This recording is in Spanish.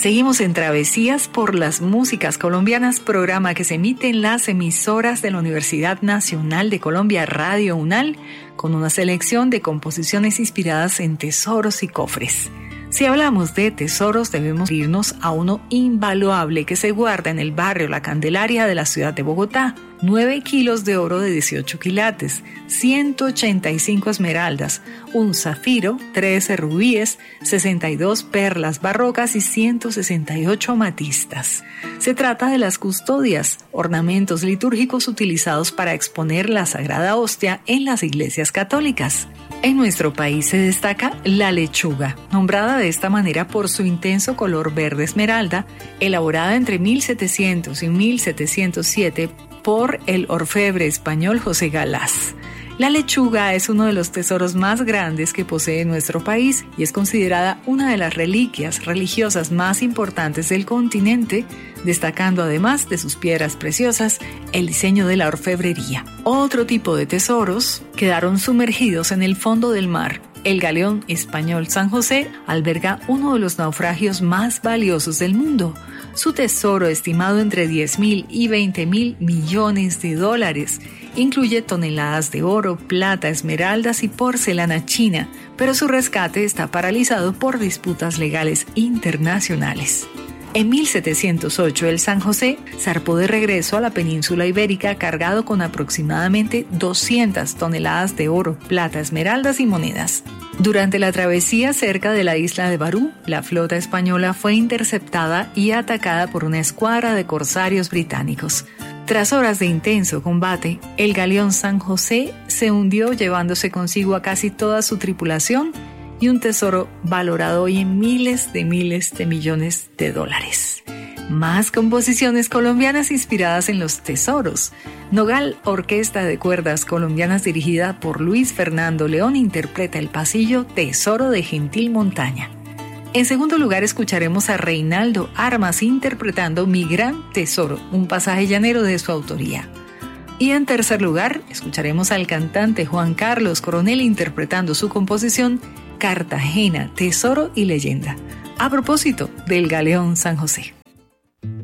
Seguimos en Travesías por las Músicas Colombianas, programa que se emite en las emisoras de la Universidad Nacional de Colombia, Radio UNAL, con una selección de composiciones inspiradas en tesoros y cofres. Si hablamos de tesoros, debemos irnos a uno invaluable que se guarda en el barrio La Candelaria de la ciudad de Bogotá. 9 kilos de oro de 18 quilates, 185 esmeraldas, un zafiro, 13 rubíes, 62 perlas barrocas y 168 amatistas. Se trata de las custodias, ornamentos litúrgicos utilizados para exponer la Sagrada Hostia en las iglesias católicas. En nuestro país se destaca la lechuga, nombrada de esta manera por su intenso color verde esmeralda, elaborada entre 1700 y 1707 por el orfebre español José Galaz. La lechuga es uno de los tesoros más grandes que posee nuestro país y es considerada una de las reliquias religiosas más importantes del continente, destacando además de sus piedras preciosas el diseño de la orfebrería. Otro tipo de tesoros quedaron sumergidos en el fondo del mar. El galeón español San José alberga uno de los naufragios más valiosos del mundo. Su tesoro, estimado entre 10.000 y 20.000 millones de dólares, incluye toneladas de oro, plata, esmeraldas y porcelana china, pero su rescate está paralizado por disputas legales internacionales. En 1708, el San José zarpó de regreso a la península ibérica cargado con aproximadamente 200 toneladas de oro, plata, esmeraldas y monedas. Durante la travesía cerca de la isla de Barú, la flota española fue interceptada y atacada por una escuadra de corsarios británicos. Tras horas de intenso combate, el galeón San José se hundió llevándose consigo a casi toda su tripulación y un tesoro valorado hoy en miles de millones de dólares. Más composiciones colombianas inspiradas en los tesoros. Nogal, orquesta de cuerdas colombianas dirigida por Luis Fernando León, interpreta el pasillo Tesoro de Gentil Montaña. En segundo lugar, escucharemos a Reinaldo Armas interpretando Mi Gran Tesoro, un pasaje llanero de su autoría. Y en tercer lugar, escucharemos al cantante Juan Carlos Coronel interpretando su composición Cartagena, Tesoro y Leyenda, a propósito del galeón San José.